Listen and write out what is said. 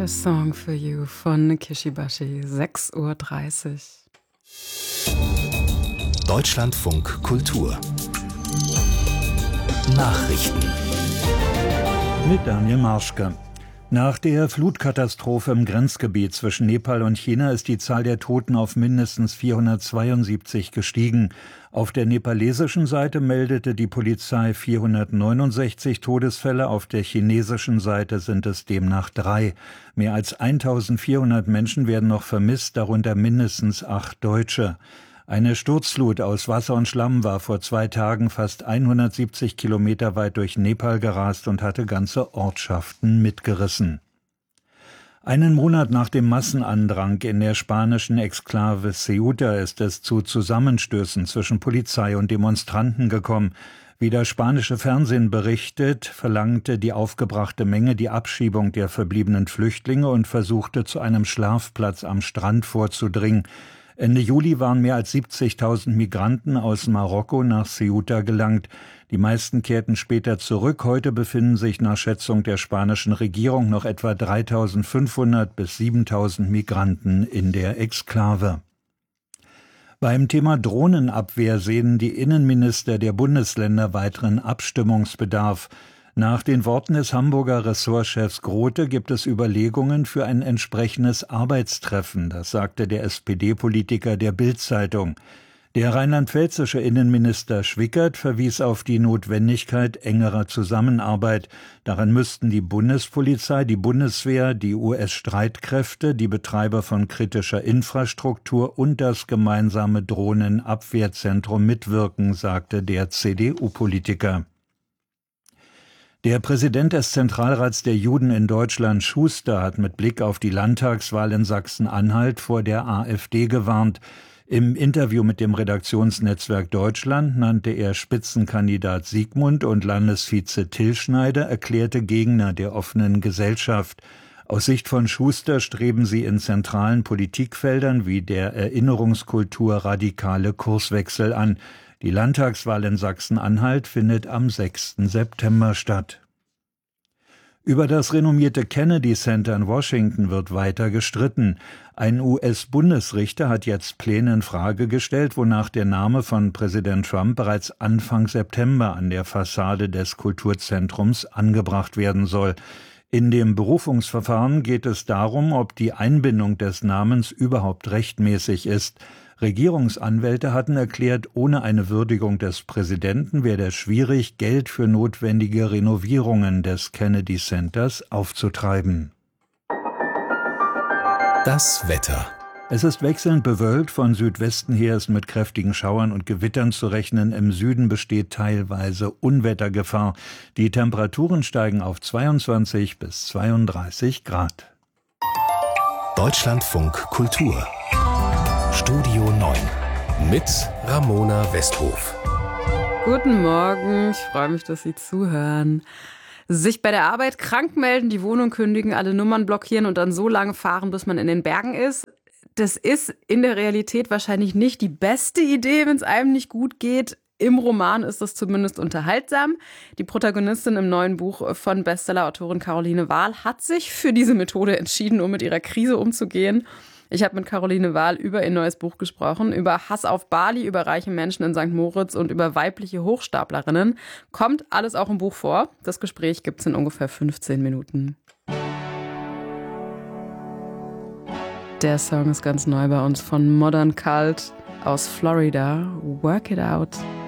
A Song for You von Kishibashi, 6:30 Uhr. Deutschlandfunk Kultur Nachrichten mit Daniel Marschke. Nach der Flutkatastrophe im Grenzgebiet zwischen Nepal und China ist die Zahl der Toten auf mindestens 472 gestiegen. Auf der nepalesischen Seite meldete die Polizei 469 Todesfälle, auf der chinesischen Seite sind es demnach 3. Mehr als 1400 Menschen werden noch vermisst, darunter mindestens 8 Deutsche. Eine Sturzflut aus Wasser und Schlamm war vor 2 Tagen fast 170 Kilometer weit durch Nepal gerast und hatte ganze Ortschaften mitgerissen. Einen Monat nach dem Massenandrang in der spanischen Exklave Ceuta ist es zu Zusammenstößen zwischen Polizei und Demonstranten gekommen. Wie das spanische Fernsehen berichtet, verlangte die aufgebrachte Menge die Abschiebung der verbliebenen Flüchtlinge und versuchte zu einem Schlafplatz am Strand vorzudringen. Ende Juli waren mehr als 70.000 Migranten aus Marokko nach Ceuta gelangt. Die meisten kehrten später zurück. Heute befinden sich nach Schätzung der spanischen Regierung noch etwa 3.500 bis 7.000 Migranten in der Exklave. Beim Thema Drohnenabwehr sehen die Innenminister der Bundesländer weiteren Abstimmungsbedarf. Nach den Worten des Hamburger Ressortchefs Grote gibt es Überlegungen für ein entsprechendes Arbeitstreffen, das sagte der SPD-Politiker der Bild-Zeitung. Der rheinland-pfälzische Innenminister Schwickert verwies auf die Notwendigkeit engerer Zusammenarbeit. Daran müssten die Bundespolizei, die Bundeswehr, die US-Streitkräfte, die Betreiber von kritischer Infrastruktur und das gemeinsame Drohnenabwehrzentrum mitwirken, sagte der CDU-Politiker. Der Präsident des Zentralrats der Juden in Deutschland, Schuster, hat mit Blick auf die Landtagswahl in Sachsen-Anhalt vor der AfD gewarnt. Im Interview mit dem Redaktionsnetzwerk Deutschland nannte er Spitzenkandidat Siegmund und Landesvize Till Schneider erklärte Gegner der offenen Gesellschaft. Aus Sicht von Schuster streben sie in zentralen Politikfeldern wie der Erinnerungskultur radikale Kurswechsel an. Die Landtagswahl in Sachsen-Anhalt findet am 6. September statt. Über das renommierte Kennedy Center in Washington wird weiter gestritten. Ein US-Bundesrichter hat jetzt Pläne in Frage gestellt, wonach der Name von Präsident Trump bereits Anfang September an der Fassade des Kulturzentrums angebracht werden soll. In dem Berufungsverfahren geht es darum, ob die Einbindung des Namens überhaupt rechtmäßig ist. Regierungsanwälte hatten erklärt, ohne eine Würdigung des Präsidenten werde es schwierig, Geld für notwendige Renovierungen des Kennedy Centers aufzutreiben. Das Wetter. Es ist wechselnd bewölkt, von Südwesten her ist mit kräftigen Schauern und Gewittern zu rechnen. Im Süden besteht teilweise Unwettergefahr. Die Temperaturen steigen auf 22 bis 32 Grad. Deutschlandfunk Kultur Studio 9 mit Ramona Westhof. Guten Morgen, ich freue mich, dass Sie zuhören. Sich bei der Arbeit krank melden, die Wohnung kündigen, alle Nummern blockieren und dann so lange fahren, bis man in den Bergen ist. Das ist in der Realität wahrscheinlich nicht die beste Idee, wenn es einem nicht gut geht. Im Roman ist es zumindest unterhaltsam. Die Protagonistin im neuen Buch von Bestseller-Autorin Caroline Wahl hat sich für diese Methode entschieden, um mit ihrer Krise umzugehen. Ich habe mit Caroline Wahl über ihr neues Buch gesprochen, über Hass auf Bali, über reiche Menschen in St. Moritz und über weibliche Hochstaplerinnen. Kommt alles auch im Buch vor. Das Gespräch gibt's in ungefähr 15 Minuten. Der Song ist ganz neu bei uns von Modern Cult aus Florida. Work It Out.